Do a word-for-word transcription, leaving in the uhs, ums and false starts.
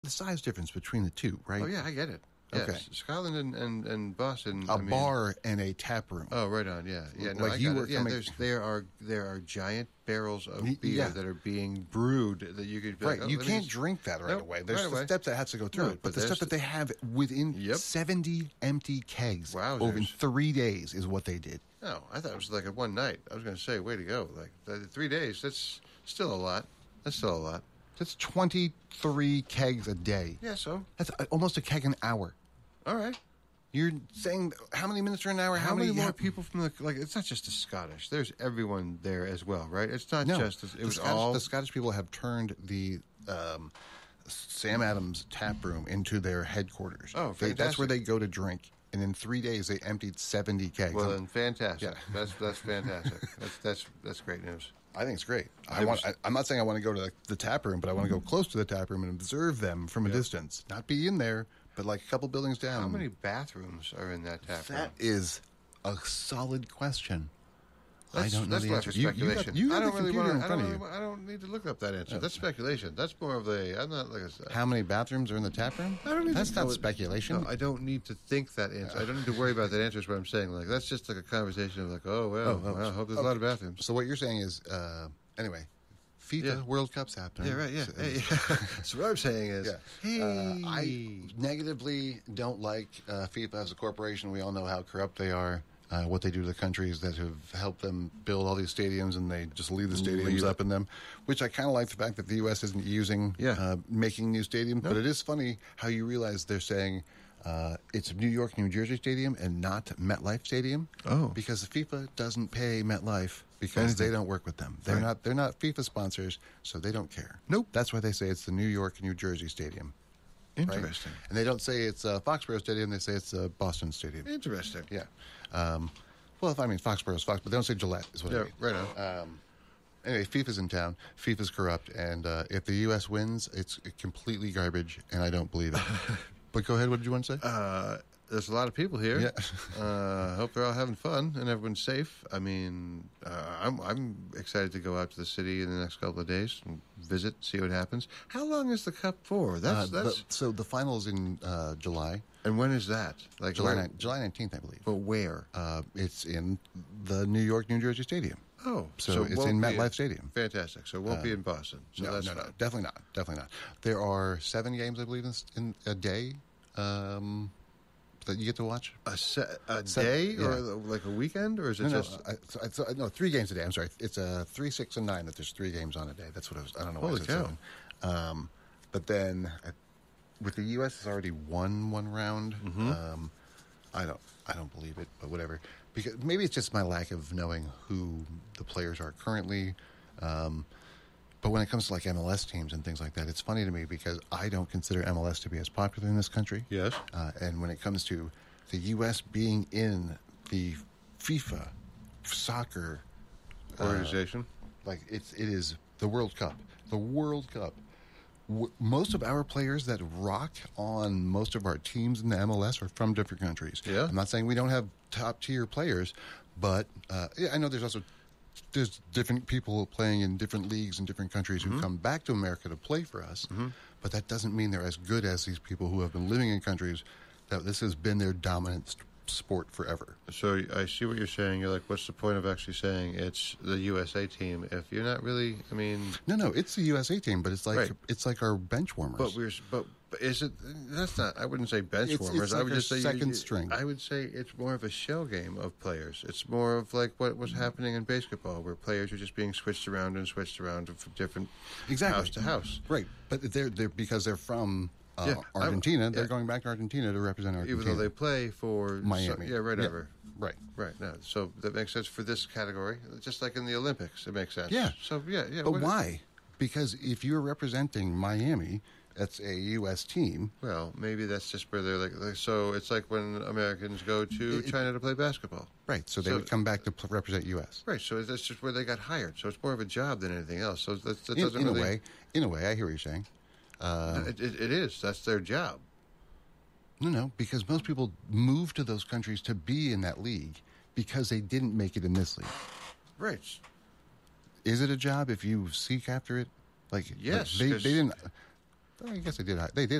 the size difference between the two, right? Oh, yeah, I get it. Yes. Okay. Scotland and, and, and Boston. A I mean, bar and a tap room. Oh, right on. Yeah, yeah. No, Like I you got were it. Yeah, coming- there's, there are there are giant barrels of Y- beer yeah. that are being brewed that you could be Right, like, oh, you let me can't just- drink that right Nope, away. There's right the away. steps that has to go through No, it, but, but the stuff there's- that they have within Yep. seventy empty kegs Wowzers. over in three days is what they did. No, I thought it was like a one night. I was going to say, way to go! Like the three days. That's still a lot. That's still a lot. That's twenty-three kegs a day. Yeah. So That's uh, almost a keg an hour. all right. You're saying how many minutes are an hour? How, many more how- people from the like? It's not just the Scottish. There's everyone there as well, right? It's not No, just. It the was Scottish, all. the Scottish people have turned the um, Sam Adams tap room into their headquarters. Oh, They- that's where fantastic. they go to drink. And in three days, they emptied seventy kegs. well, then, fantastic. Yeah. That's that's fantastic. that's that's that's great news. I think it's great. I There want. was- I, I'm not saying I want to go to the, the tap room, but I want to go close to the tap room and observe them from a Yeah. distance, not be in there, but like a couple buildings down. How many bathrooms are in that tap room? That is a solid question. That's, I don't know that's the left answer. for You, you got, speculation. you got I the don't really computer want. in I front don't. of you. Really, I don't need to look up that answer. That's speculation. That's more of a. I'm not like a. How many bathrooms are in the tap room? I don't need That's to not know it. speculation. No, I don't need to think that answer. I don't need to worry about that answer. Is what I'm saying. Like that's just like a conversation of like, oh well, Oh, oh, well, I hope there's okay. a lot of bathrooms. So what you're saying is, uh, anyway, FIFA Yeah. World Cup's happening. Yeah, right. Yeah. So- Hey, so what I'm saying is, Yeah. hey, Uh, I negatively don't like uh, FIFA as a corporation. We all know how corrupt they are. Uh, what they do to the countries that have helped them build all these stadiums, and they just leave the stadiums Leave it. up in them. Which I kind of like the fact that the U S isn't using Yeah. uh, making new stadiums. But Nope. it is funny how you realize they're saying uh, it's New York, New Jersey Stadium, and not MetLife Stadium. Oh. because FIFA doesn't pay MetLife because Anything. they don't work with them. They're Right. not. They're not FIFA sponsors, so they don't care. Nope. That's why they say it's the New York, New Jersey Stadium. right? interesting, And they don't say it's uh, Foxborough Stadium. They say it's uh, Boston Stadium. interesting. Yeah. Um, well, if I mean Foxborough's Fox, but they don't say Gillette. Is what I Yeah, mean. right on. Um, anyway, FIFA's in town. FIFA's corrupt, and uh, if the U S wins, it's completely garbage, and I don't believe it. But go ahead. What did you want to say? Uh, there's a lot of people here. Yeah. uh, hope they're all having fun and everyone's safe. I mean, uh, I'm I'm excited to go out to the city in the next couple of days and visit, see what happens. How long is the cup for? That's Uh, that's. the- so the finals in uh, July, and when is that? Like July, where- ni- July nineteenth, I believe. But where? Uh, it's in the New York, New Jersey Stadium. Oh, So, it it's won't in be MetLife Stadium. Fantastic. So it won't be in Boston. So no, that's no, no, fine. definitely not. Definitely not. There are seven games, I believe, in, s- in a day um, that you get to watch. A, se- a Se- day or yeah. like a weekend, or is it No, no, just? I, so- I, so- no, three games a day. I'm sorry. It's a three, six, and nine. That there's three games on a day. That's what I was. I don't know why I Holy said cow. seven. Um, but then uh, with the U S, it's already won one round. Mm-hmm. Um, I don't. I don't believe it, but whatever. Because maybe it's just my lack of knowing who the players are currently. Um, but when it comes to like M L S teams and things like that, it's funny to me because I don't consider M L S to be as popular in this country. Yes. Uh, and when it comes to the U S being in the FIFA soccer uh, Organization. like it's it is the World Cup, the World Cup. W- most of our players that rock on most of our teams in the M L S are from different countries. Yeah. I'm not saying we don't have top tier players, but uh, yeah, I know there's also there's different people playing in different leagues in different countries who come back to America to play for us. But that doesn't mean they're as good as these people who have been living in countries that this has been their dominant st- sport forever. So I see what you're saying. You're like, what's the point of actually saying it's the U S A team if you're not really? I mean, No, no, it's the U S A team, but it's like Right. it's like our bench warmers. but we're but, but is it? That's not. I wouldn't say bench It's- warmers. it's I like would our just say you- second you- string. I would say it's more of a shell game of players. It's more of like what was happening in basketball, where players are just being switched around and switched around from different exactly house to house. Right, but they're they're because they're from uh, Yeah, I'm- Argentina. They're yeah. going back to Argentina to represent Argentina, Even though they play for Miami. So, yeah, whatever. Right. Right. No. So that makes sense for this category, just like in the Olympics. It makes sense. Yeah. So yeah, yeah. But what- why? Because if you're representing Miami, that's a U S team. Well, maybe that's just where they're like, like. So it's like when Americans go to It- China to play basketball. Right, so they So- would come back to pl- represent U S. Right. So that's just where they got hired. So it's more of a job than anything else. So that, that In, doesn't in really. a way, in a way, I hear what you're saying. Uh, It, it, it is. That's their job. no, no, because most people move to those countries to be in that league because they didn't make it in this league. Right. Is it a job if you seek after it? Like, like Yes, they, 'cause- they didn't. I guess they did. They did